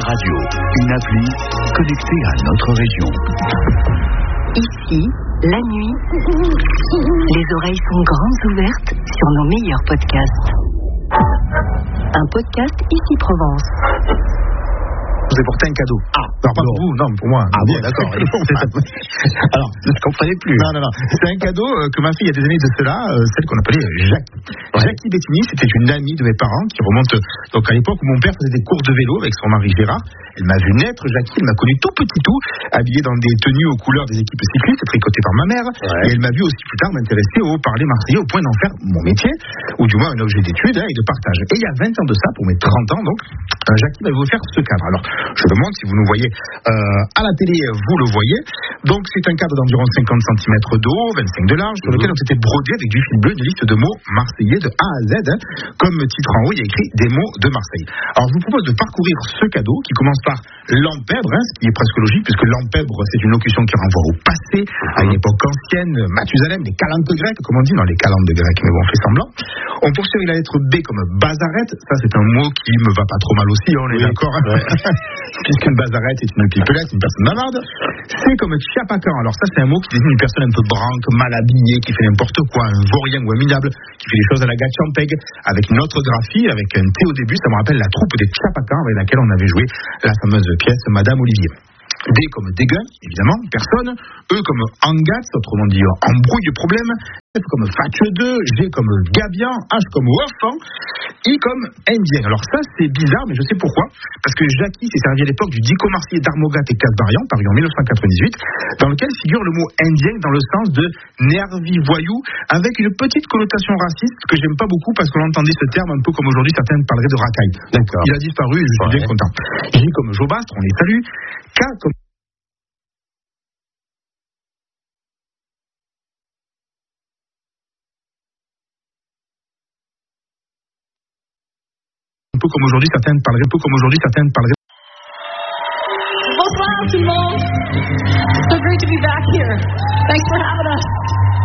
Radio, une appli connectée à notre région. Ici, la nuit, les oreilles sont grandes ouvertes sur nos meilleurs podcasts. Un podcast Ici Provence. Je vous ai porté un cadeau. Alors pas pour vous, non, pour moi. Ah bon, d'accord. Alors, je ne comprenais plus. Non. C'est un cadeau que m'a fait il y a des années de cela, celle qu'on appelait Jackie. Ouais. Jackie Bettini, c'était une amie de mes parents qui remonte donc à l'époque où mon père faisait des courses de vélo avec son mari Gérard. Elle m'a vu naître, Jackie, elle m'a connu tout petit tout, habillé dans des tenues aux couleurs des équipes cyclistes, tricotées par ma mère. Ouais. Et elle m'a vu aussi plus tard m'intéresser au parler marseillais au point d'en faire mon métier, ou du moins un objet d'étude et de partage. Et il y a 20 ans de ça, pour mes 30 ans donc, Jackie m'avait offert ce cadre. Alors, je le montre, si vous nous voyez à la télé, vous le voyez. Donc c'est un cadre d'environ 50 cm de haut, 25 de large, sur lequel on s'était brodé avec du fil bleu une liste de mots marseillais de A à Z. Comme titre en haut, il y a écrit des mots de Marseille. Alors je vous propose de parcourir ce cadeau qui commence par l'empèbre, ce qui est presque logique, puisque l'empèbre c'est une locution qui renvoie au passé, à une époque ancienne, Mathusalem, les calendes grecques, comme on dit, dans les calendes grecques, mais bon, on fait semblant. On poursuit avec la lettre B comme bazarette, ça c'est un mot qui me va pas trop mal aussi, on est d'accord. Puisqu'une bazarette est une pipelette, une personne bavarde. C'est comme chiapacan. Alors ça c'est un mot qui désigne une personne un peu branque, mal habillée, qui fait n'importe quoi, un vaurien ou un minable, qui fait les choses à la Gatchampeg, avec une orthographie, avec un T au début. Ça me rappelle la troupe des chiapacans avec laquelle on avait joué la fameuse pièce Madame Olivier. D comme dégueu, évidemment, personne. E comme angatz, autrement dit embrouille, problème. F comme fatueux, G comme gabian, H comme wafan, I comme indien. Alors ça c'est bizarre, mais je sais pourquoi. Parce que Jackie s'est servi à l'époque du dico marseillais d'Armogat et Casbarian, paru en 1998, dans lequel figure le mot indien dans le sens de nervi voyou, avec une petite connotation raciste que j'aime pas beaucoup parce qu'on entendait ce terme un peu comme aujourd'hui certains parleraient de racaille. D'accord. Il a disparu et je suis bien content. J comme Jobastre, on les salue. K comme un peu comme aujourd'hui certaines parleraient. Bonsoir tout le monde. So great to be back here. Thanks for having us.